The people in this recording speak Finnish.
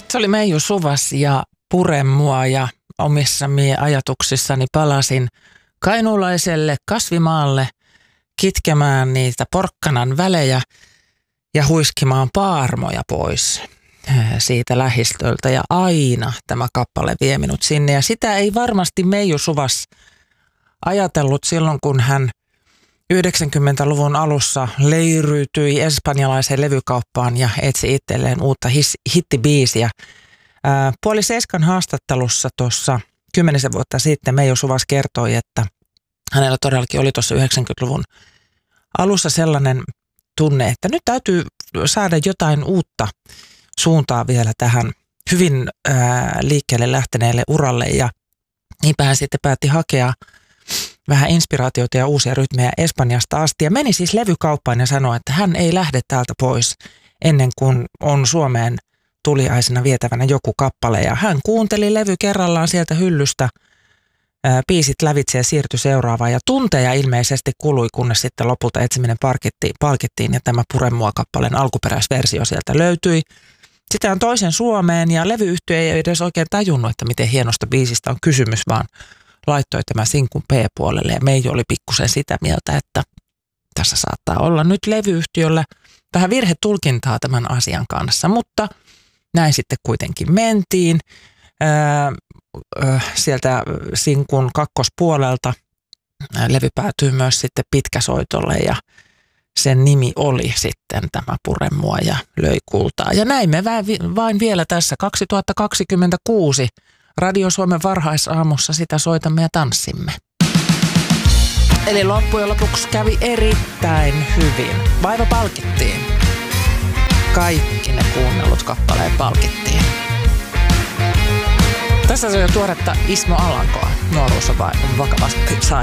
Se oli Meiju Suvas ja Pure mua ja omissa ajatuksissani palasin kainuulaiselle kasvimaalle kitkemään niitä porkkanan välejä ja huiskimaan paarmoja pois siitä lähistöltä. Ja aina tämä kappale vie minut sinne. Ja sitä ei varmasti Meiju Suvas ajatellut silloin, kun hän 90-luvun alussa leiriytyi espanjalaiseen levykauppaan ja etsi itselleen uutta hittibiisiä. 6:30 haastattelussa tuossa 10 vuotta sitten Meiju Suvas kertoi, että hänellä todellakin oli tuossa 90-luvun alussa sellainen tunne, että nyt täytyy saada jotain uutta suuntaa vielä tähän hyvin liikkeelle lähteneelle uralle. Ja niinpä hän sitten päätti hakea vähän inspiraatiota ja uusia rytmejä Espanjasta asti. Ja meni siis levykauppaan ja sanoi, että hän ei lähde täältä pois ennen kuin on Suomeen tuliaisena vietävänä joku kappale. Ja hän kuunteli levy kerrallaan sieltä hyllystä, biisit lävitse ja siirtyi seuraavaan. Ja tunteja ilmeisesti kului, kunnes sitten lopulta etsiminen palkittiin ja tämä Pure mua -kappaleen alkuperäisversio sieltä löytyi. Sitten on toisen Suomeen ja levyyhtiö ei edes oikein tajunnut, että miten hienosta biisistä on kysymys, vaan laittoi tämän sinkun P-puolelle ja Meiju oli pikkusen sitä mieltä, että tässä saattaa olla nyt levyyhtiöllä vähän virhetulkintaa tämän asian kanssa, mutta näin sitten kuitenkin mentiin. Sieltä sinkun kakkospuolelta levy päätyi myös sitten pitkäsoitolle ja sen nimi oli sitten tämä Pure mua ja löi kultaa. Ja näin me vain vielä tässä 2026 Radio Suomen varhaisaamussa sitä soitamme ja tanssimme. Eli loppujen lopuksi kävi erittäin hyvin. Vaiva palkittiin. Kaikki ne kuunnellut kappaleet palkittiin. Tässä on jo tuoretta Ismo Alankoa. Nuoruus on vakavasti